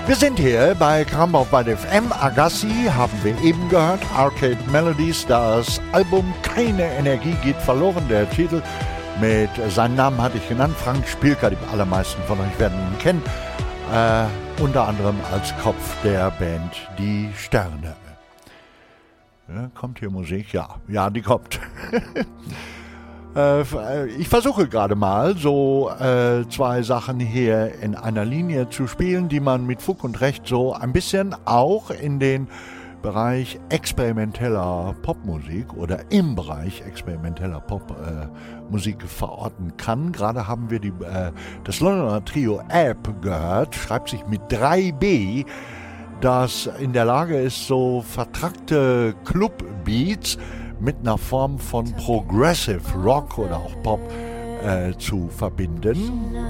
Wir sind hier bei Krambach bei der FM. Agassi haben wir eben gehört. Arcade Melodies, das Album Keine Energie geht verloren. Der Titel mit seinem Namen hatte ich genannt. Frank Spielka, die allermeisten von euch werden ihn kennen. Unter anderem als Kopf der Band Die Sterne. Ja, kommt hier Musik? Ja, die kommt. Ich versuche gerade mal so zwei Sachen hier in einer Linie zu spielen, die man mit Fug und Recht so ein bisschen auch in den Bereich experimenteller Popmusik oder im Bereich experimenteller Popmusik verorten kann. Gerade haben wir das Londoner Trio App gehört, schreibt sich mit 3B, das in der Lage ist, so vertrackte Club-Beats mit einer Form von Progressive Rock oder auch Pop zu verbinden.